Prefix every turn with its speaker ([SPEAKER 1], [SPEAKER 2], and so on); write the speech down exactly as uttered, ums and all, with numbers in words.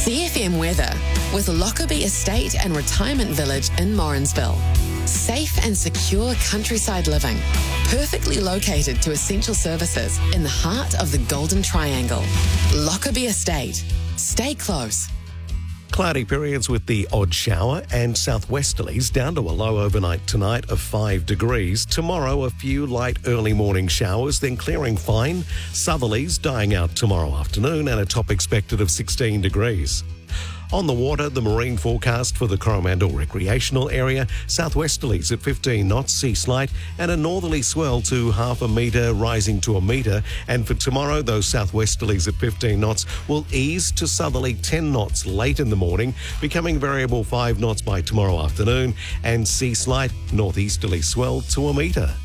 [SPEAKER 1] C F M weather with Lockerbie Estate and Retirement Village in Morrinsville. Safe and secure countryside living, perfectly located to essential services in the heart of the Golden Triangle. Lockerbie Estate. Stay close.
[SPEAKER 2] Cloudy periods with the odd shower and southwesterlies down to a low overnight tonight of five degrees. Tomorrow, a few light early morning showers, then clearing fine. Southerlies dying out tomorrow afternoon and a top expected of sixteen degrees. On the water, the marine forecast for the Coromandel recreational area, southwesterlies at fifteen knots, sea slight, and a northerly swell to half a metre rising to a metre. And for tomorrow, those southwesterlies at fifteen knots will ease to southerly ten knots late in the morning, becoming variable five knots by tomorrow afternoon, and sea slight, northeasterly swell to a metre.